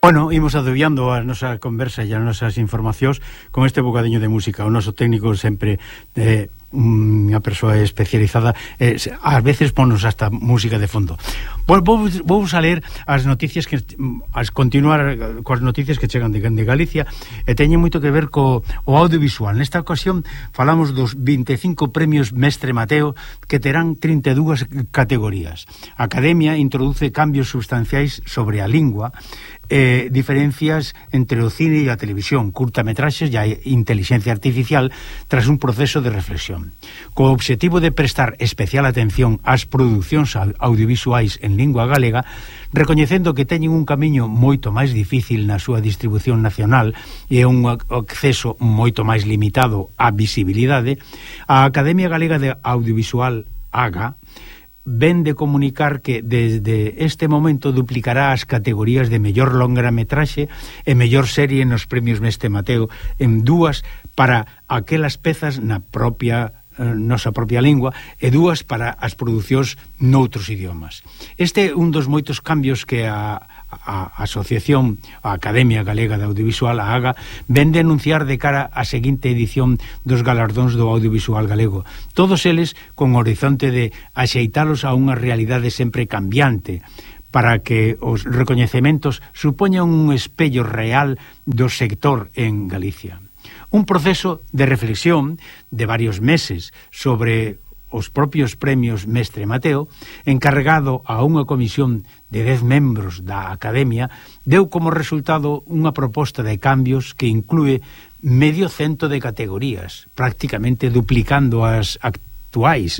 Bueno, imos adobiando a nosa conversa e as nosas informacións con este bocadiño de música. O noso técnico sempre unha persoa especializada, ás veces ponos hasta música de fondo. Vou a ler as noticias continuar coas noticias que chegan de Galicia, e teñen moito que ver co audiovisual. Nesta ocasión falamos dos 25 premios Mestre Mateo, que terán 32 categorías. A Academia introduce cambios substanciais sobre a lingua, diferencias entre o cine e a televisión, curtametraxes e a inteligencia artificial tras un proceso de reflexión. Co obxectivo de prestar especial atención ás producións audiovisuais en lingua galega, recoñecendo que teñen un camiño moito máis difícil na súa distribución nacional e un acceso moito máis limitado á visibilidade, a Academia Galega de Audiovisual, AGA, ven de comunicar que desde este momento duplicará as categorías de mellor longrametraxe e mellor serie nos premios Mestre Mateo en dúas para aquelas pezas na nosa propia lingua e dúas para as producións noutros idiomas. Este é un dos moitos cambios que a Asociación, a Academia Galega de Audiovisual, a AGA, ven de anunciar de cara á seguinte edición dos galardóns do audiovisual galego. Todos eles con horizonte de axeitalos a unha realidade sempre cambiante, para que os recoñecementos supoñan un espello real do sector en Galicia. Un proceso de reflexión de varios meses sobre os propios premios Mestre Mateo, encarregado a unha comisión de 10 membros da Academia, deu como resultado unha proposta de cambios que inclúe medio cento de categorías, prácticamente duplicando as actuais.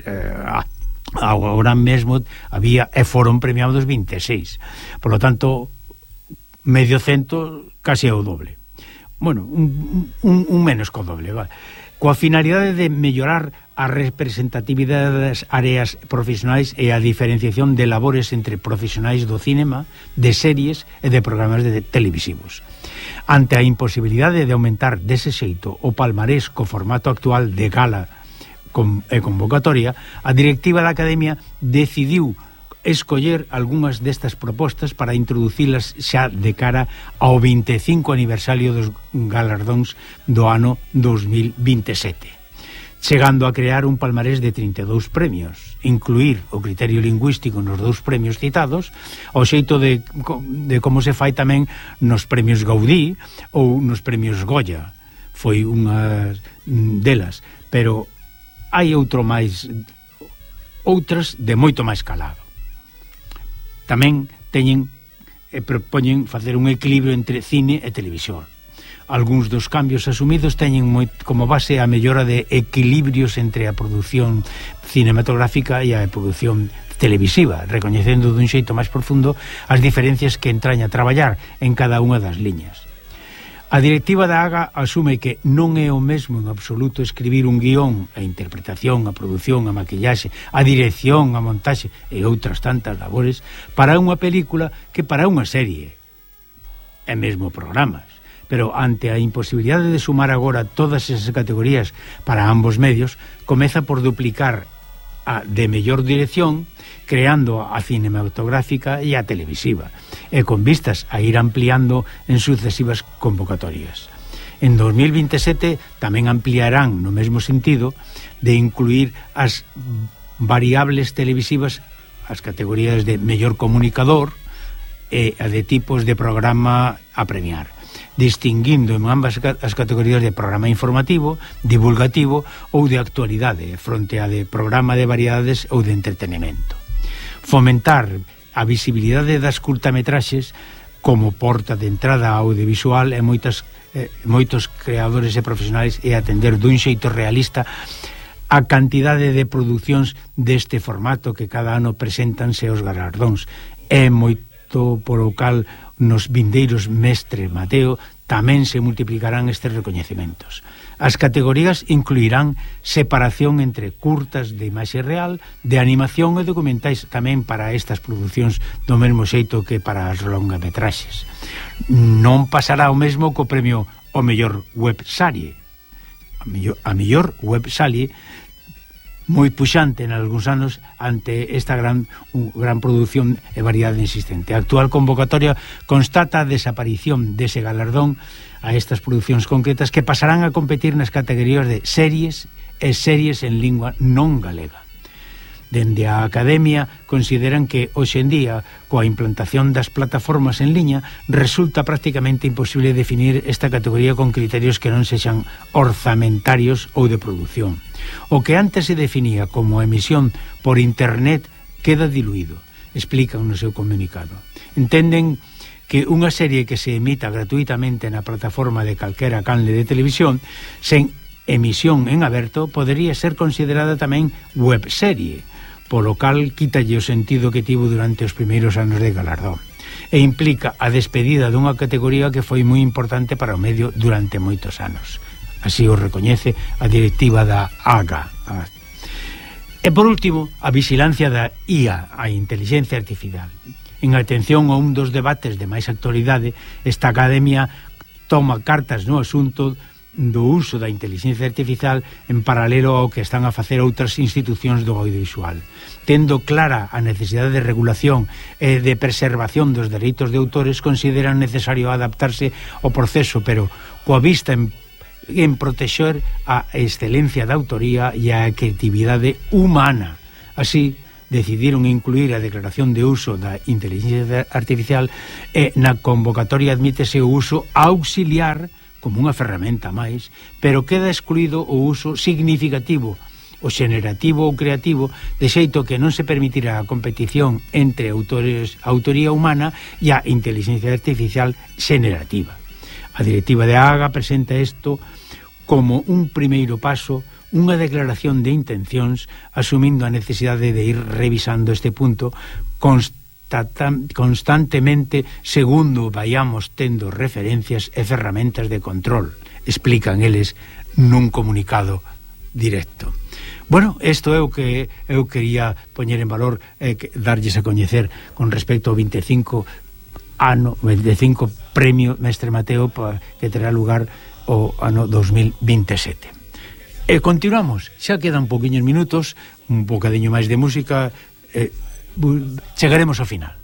Agora mesmo había e foron premiados 26. Por lo tanto, medio cento casi é o doble. Bueno, un menos co doble, vale. Coa finalidade de mellorar a representatividade das áreas profesionais e a diferenciación de labores entre profesionais do cinema, de series e de programas televisivos. Ante a imposibilidade de aumentar dese xeito o palmarés co formato actual de gala e convocatoria, a directiva da Academia decidiu escoller algunhas destas propostas para introducilas xa de cara ao 25 aniversario dos galardóns do ano 2027, chegando a crear un palmarés de 32 premios, incluir o criterio lingüístico nos dous premios citados, ao xeito de como se fai tamén nos premios Gaudí ou nos premios Goya. Foi unha delas, pero hai outras de moito máis calado. Tamén propoñen facer un equilibrio entre cine e televisión. Algúns dos cambios asumidos teñen como base a mellora de equilibrios entre a produción cinematográfica e a produción televisiva, recoñecendo dun xeito máis profundo as diferencias que entraña traballar en cada unha das liñas. A directiva da AGA asume que non é o mesmo en absoluto escribir un guión, a interpretación, a produción, a maquillaxe, a dirección, a montaxe e outras tantas labores para unha película que para unha serie e mesmo programas. Pero ante a imposibilidade de sumar agora todas esas categorías para ambos medios, comeza por duplicar a de mellor dirección, creando a cinematográfica e a televisiva, e con vistas a ir ampliando en sucesivas convocatorias. En 2027 tamén ampliarán no mesmo sentido de incluir as variables televisivas, as categorías de mellor comunicador e a de tipos de programa a premiar, distinguindo en ambas as categorías de programa informativo, divulgativo ou de actualidade, fronte a de programa de variedades ou de entretenimento. Fomentar a visibilidade das curtametraxes como porta de entrada audiovisual e moitos creadores e profesionais e atender dun xeito realista a cantidade de producións deste formato que cada ano preséntanse aos galardóns. É moito por o cal nos vindeiros Mestre Mateo tamén se multiplicarán estes recoñecementos. As categorías incluirán separación entre curtas de imaxe real, de animación e documentais tamén para estas producións do mesmo xeito que para as longametraxes. Non pasará o mesmo co premio ao mellor webserie. A mellor webserie moi puxante en algúns anos ante esta gran produción e variedade existente. A actual convocatoria constata a desaparición dese galardón a estas producións concretas que pasarán a competir nas categorías de series e series en lingua non galega. Dende a Academia consideran que hoxe en día, coa implantación das plataformas en liña, resulta prácticamente imposible definir esta categoría con criterios que non sexan orzamentarios ou de produción. O que antes se definía como emisión por internet queda diluído, explican no seu comunicado. Entenden que unha serie que se emita gratuitamente na plataforma de calquera canle de televisión, sen emisión en aberto, podería ser considerada tamén webserie, polo cal quítalle o sentido que tivo durante os primeiros anos de galardón e implica a despedida dunha categoría que foi moi importante para o medio durante moitos anos. Así o recoñece a directiva da AGA. E por último, a vigilancia da IA, a inteligencia artificial. En atención a un dos debates de máis actualidade, esta Academia toma cartas no asunto do uso da inteligencia artificial en paralelo ao que están a facer outras institucións do audiovisual. Tendo clara a necesidade de regulación e de preservación dos dereitos de autores, consideran necesario adaptarse ao proceso, pero coa vista en protexer a excelencia da autoría e a creatividade humana. Así, decidiron incluir a declaración de uso da inteligencia artificial e na convocatoria admítese o uso auxiliar como unha ferramenta máis, pero queda excluído o uso significativo, o xenerativo ou creativo, de xeito que non se permitirá a competición entre autores, a autoría humana e a inteligencia artificial xenerativa. A directiva de AGA presenta isto como un primeiro paso, unha declaración de intencións, asumindo a necesidade de ir revisando este punto constantemente segundo vayamos tendo referencias e ferramentas de control, explican eles nun comunicado directo. Bueno, isto é o que eu quería poñer en valor e darlles a coñecer con respecto ao 25 premio Mestre Mateo que terá lugar o ano 2027. E continuamos, xa quedan poquinhos minutos, un bocadiño máis de música, chegaremos ao final.